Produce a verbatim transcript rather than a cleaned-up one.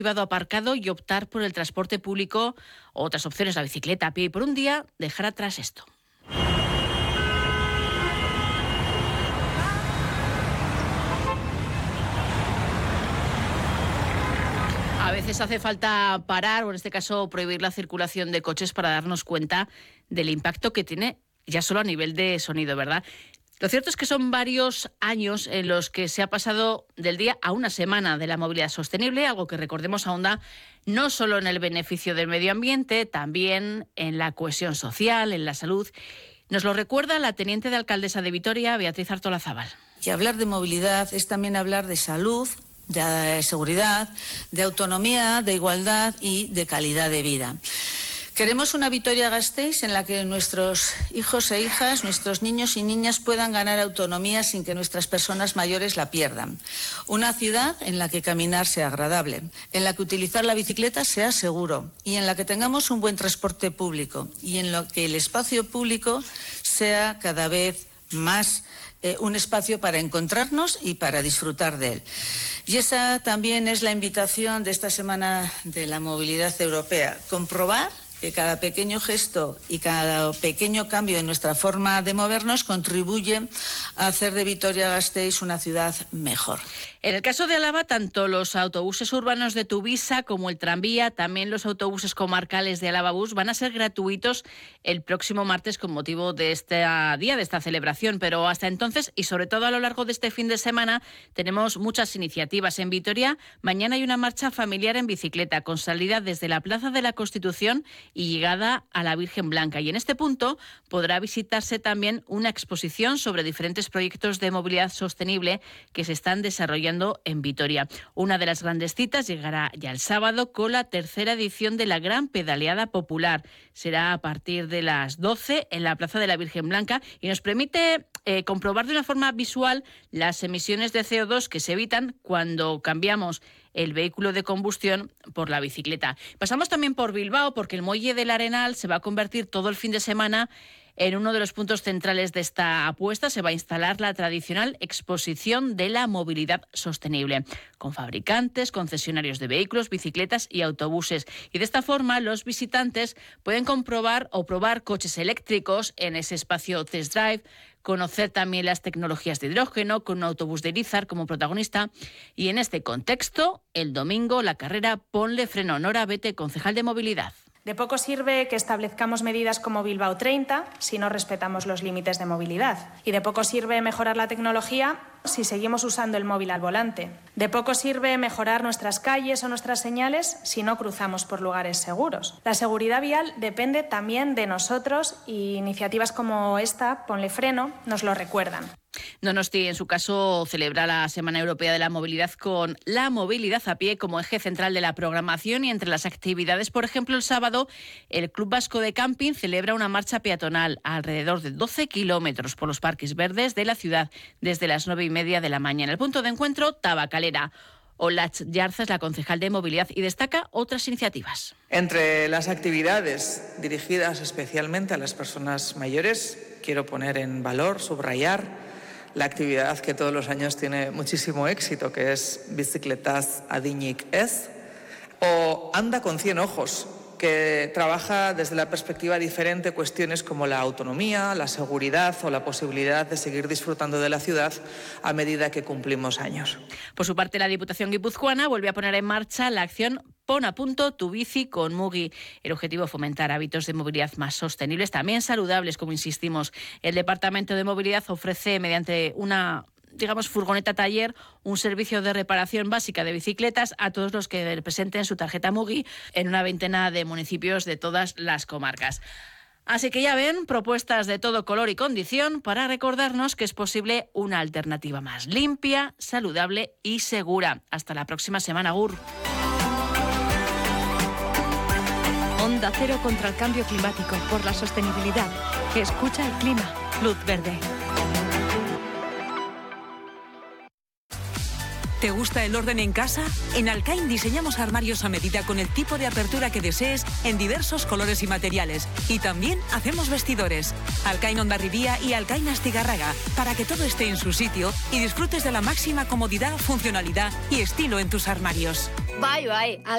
privado aparcado y optar por el transporte público o otras opciones, la bicicleta, a pie, y por un día dejar atrás esto. A veces hace falta parar, o en este caso prohibir la circulación de coches para darnos cuenta del impacto que tiene ya solo a nivel de sonido, ¿verdad? Lo cierto es que son varios años en los que se ha pasado del día a una semana de la movilidad sostenible, algo que, recordemos, ahonda no solo en el beneficio del medio ambiente, también en la cohesión social, en la salud. Nos lo recuerda la teniente de alcaldesa de Vitoria, Beatriz Artolazabal. Y hablar de movilidad es también hablar de salud, de seguridad, de autonomía, de igualdad y de calidad de vida. Queremos una Vitoria-Gasteiz en la que nuestros hijos e hijas, nuestros niños y niñas puedan ganar autonomía sin que nuestras personas mayores la pierdan. Una ciudad en la que caminar sea agradable, en la que utilizar la bicicleta sea seguro y en la que tengamos un buen transporte público y en la que el espacio público sea cada vez más eh, un espacio para encontrarnos y para disfrutar de él. Y esa también es la invitación de esta Semana de la Movilidad Europea, comprobar que cada pequeño gesto y cada pequeño cambio en nuestra forma de movernos contribuye a hacer de Vitoria-Gasteiz una ciudad mejor. En el caso de Álava, tanto los autobuses urbanos de Tuvisa como el tranvía, también los autobuses comarcales de Álava Bus, van a ser gratuitos el próximo martes con motivo de este día, de esta celebración. Pero hasta entonces, y sobre todo a lo largo de este fin de semana, tenemos muchas iniciativas. En Vitoria, mañana hay una marcha familiar en bicicleta con salida desde la Plaza de la Constitución y llegada a la Virgen Blanca. Y en este punto podrá visitarse también una exposición sobre diferentes proyectos de movilidad sostenible que se están desarrollando en Vitoria. Una de las grandes citas llegará ya el sábado con la tercera edición de la Gran Pedaleada Popular. Será a partir de las doce en la Plaza de la Virgen Blanca y nos permite eh, comprobar de una forma visual las emisiones de C O dos que se evitan cuando cambiamos el vehículo de combustión por la bicicleta. Pasamos también por Bilbao porque el Muelle del Arenal se va a convertir todo el fin de semana en uno de los puntos centrales de esta apuesta. Se va a instalar la tradicional exposición de la movilidad sostenible, con fabricantes, concesionarios de vehículos, bicicletas y autobuses. Y de esta forma los visitantes pueden comprobar o probar coches eléctricos en ese espacio test drive, conocer también las tecnologías de hidrógeno con un autobús de Irizar como protagonista. Y en este contexto, el domingo, la carrera Ponle Freno. Nora Bete, concejal de movilidad. De poco sirve que establezcamos medidas como Bilbao treinta si no respetamos los límites de movilidad. Y de poco sirve mejorar la tecnología si seguimos usando el móvil al volante. De poco sirve mejorar nuestras calles o nuestras señales si no cruzamos por lugares seguros. La seguridad vial depende también de nosotros y iniciativas como esta, Ponle Freno, nos lo recuerdan. Donosti, en su caso, celebra la Semana Europea de la Movilidad con la movilidad a pie como eje central de la programación y entre las actividades, por ejemplo, el sábado, el Club Vasco de Camping celebra una marcha peatonal a alrededor de doce kilómetros por los parques verdes de la ciudad desde las nueve y media de la mañana. El punto de encuentro, Tabacalera. Olatz Yarza es la concejal de movilidad y destaca otras iniciativas. Entre las actividades dirigidas especialmente a las personas mayores, quiero poner en valor, subrayar, la actividad que todos los años tiene muchísimo éxito, que es Bicicletas Adinik Ez, o Anda con cien ojos, que trabaja desde la perspectiva diferente cuestiones como la autonomía, la seguridad o la posibilidad de seguir disfrutando de la ciudad a medida que cumplimos años. Por su parte, la Diputación guipuzcoana vuelve a poner en marcha la acción Pon a punto tu bici con Mugi. El objetivo es fomentar hábitos de movilidad más sostenibles, también saludables, como insistimos. El Departamento de Movilidad ofrece mediante una digamos, furgoneta taller, un servicio de reparación básica de bicicletas a todos los que presenten su tarjeta Mugi en una veintena de municipios de todas las comarcas. Así que ya ven, propuestas de todo color y condición para recordarnos que es posible una alternativa más limpia, saludable y segura. Hasta la próxima semana, Agur. Onda Cero contra el cambio climático por la sostenibilidad. Escucha el clima. Luz verde. ¿Te gusta el orden en casa? En Alcain diseñamos armarios a medida con el tipo de apertura que desees en diversos colores y materiales. Y también hacemos vestidores. Alcain Hondarribía y Alcain Astigarraga, para que todo esté en su sitio y disfrutes de la máxima comodidad, funcionalidad y estilo en tus armarios. Bye, bye.